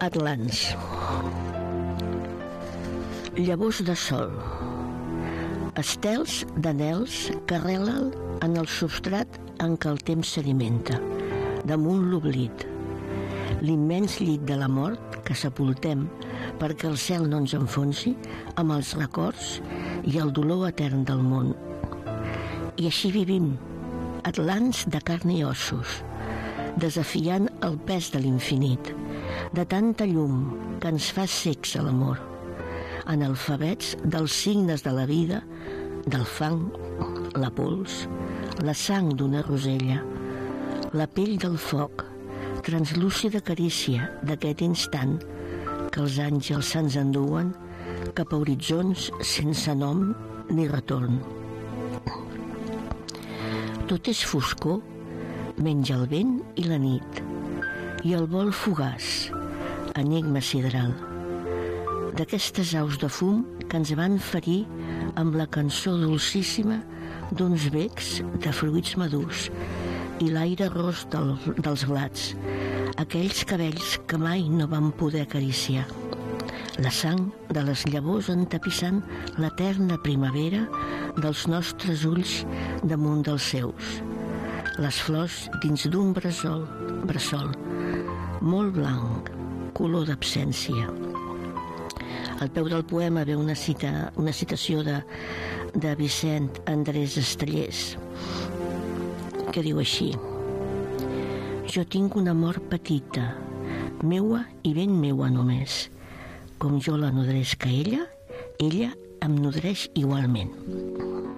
Atlants. Llavors de sol, estels d'anels que arrelen en el substrat en què el temps s'alimenta, damunt l'oblit, l'immens llit de la mort que sepultem perquè el cel no ens enfonsi amb els records i el dolor etern del món. I així vivim, atlants de carn i ossos, desafiant el pes de l'infinit, de tanta llum que ens fa cecs a l'amor, analfabets dels signes de la vida, del fang, la pols, la sang d'una rosella, la pell del foc, translúcida carícia d'aquest instant que els àngels se'ns enduen cap a horitzons sense nom ni retorn. Tot és foscor, menys el vent i la nit, i el vol fugaç, enigma sideral, d'aquestes aus de fum que ens van ferir amb la cançó dolcíssima d'uns becs de fruits madurs i l'aire ros dels blats, aquells cabells que mai no van poder acariciar, la sang de les llavors entapissant l'eterna primavera dels nostres ulls damunt dels seus, les flors dins d'un bressol molt blanc, color d'absència. Al peu del poema ve una citació de Vicent Andrés Estellés, que diu així: jo tinc una mort petita, meua i ben meua només. Com jo la nodresc a ella em nodreix igualment.